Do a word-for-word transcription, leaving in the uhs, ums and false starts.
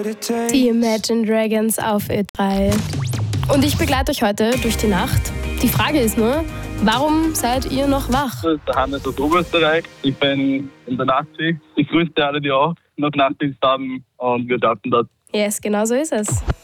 Die Imagine Dragons auf Ö drei. Und ich begleite euch heute durch die Nacht. Die Frage ist nur, warum seid ihr noch wach? Das ist der Hannes aus Oberösterreich. Ich bin in der Nachtschicht. Ich grüße alle, die auch noch Nachtdienst haben und wir starten dort. Yes, genau so ist es.